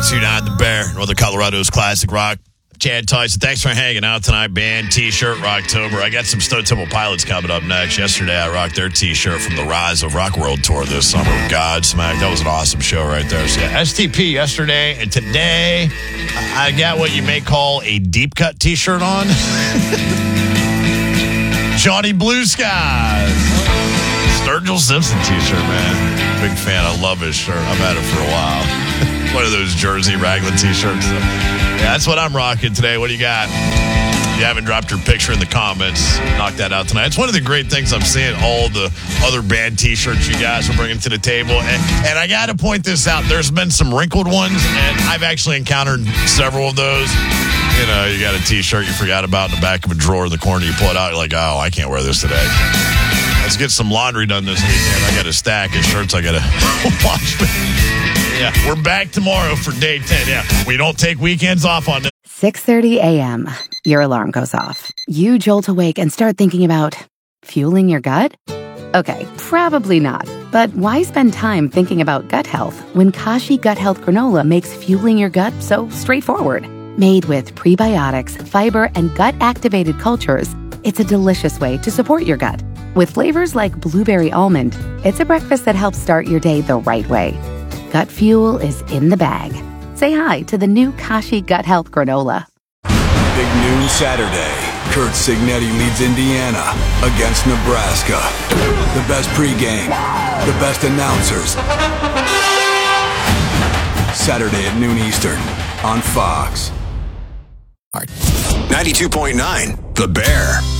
92.9 The Bear, Northern Colorado's classic rock. Chad Tyson, thanks for hanging out tonight. Band T-shirt Rocktober. I got some Stone Temple Pilots coming up next. Yesterday, I rocked their T-shirt from the Rise of Rock World Tour this summer with Godsmack. That was an awesome show right there. So, yeah, STP yesterday, and today, I got what you may call a deep cut T-shirt on. Johnny Blue Skies. Sturgill Simpson T-shirt, man. Big fan. I love his shirt. I've had it for a while. One of those Jersey Raglan T-shirts. Yeah, that's what I'm rocking today. What do you got? If you haven't dropped your picture in the comments, knock that out tonight. It's one of the great things I'm seeing, all the other band T-shirts you guys are bringing to the table. And I got to point this out. There's been some wrinkled ones, and I've actually encountered several of those. You know, you got a T-shirt you forgot about in the back of a drawer in the corner. You pull it out, you're like, oh, I can't wear this today. Let's get some laundry done this weekend. I got a stack of shirts I got to wash. Yeah, we're back tomorrow for day 10. Yeah, we don't take weekends off on this. 6:30 a.m. Your alarm goes off. You jolt awake and start thinking about fueling your gut? Okay, probably not. But why spend time thinking about gut health when Kashi Gut Health Granola makes fueling your gut so straightforward? Made with prebiotics, fiber, and gut-activated cultures, it's a delicious way to support your gut. With flavors like blueberry almond, it's a breakfast that helps start your day the right way. Gut fuel is in the bag. Say hi to the new Kashi Gut Health Granola. Big noon Saturday. Kurt Signetti leads Indiana against Nebraska. The best pregame, the best announcers. Saturday at noon Eastern on Fox. 92.9 The Bear.